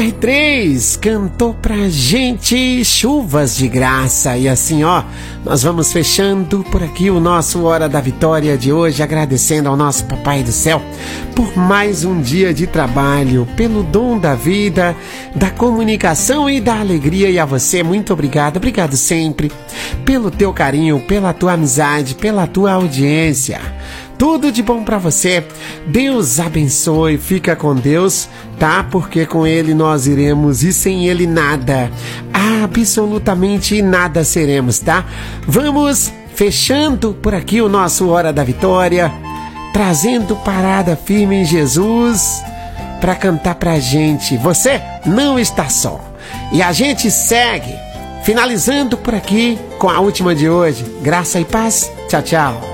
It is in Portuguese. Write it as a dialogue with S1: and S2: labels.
S1: PR3 cantou pra gente Chuvas de Graça. E assim, ó, nós vamos fechando por aqui o nosso Hora da Vitória de hoje, agradecendo ao nosso Papai do Céu por mais um dia de trabalho, pelo dom da vida, da comunicação e da alegria. E a você, muito obrigado, obrigado sempre pelo teu carinho, pela tua amizade, pela tua audiência. Tudo de bom pra você. Deus abençoe, fica com Deus, tá? Porque com Ele nós iremos e sem Ele nada, absolutamente nada seremos, tá? Vamos fechando por aqui o nosso Hora da Vitória, trazendo Parada Firme em Jesus pra cantar pra gente. Você não está só. E a gente segue, finalizando por aqui com a última de hoje. Graça e paz. Tchau, tchau.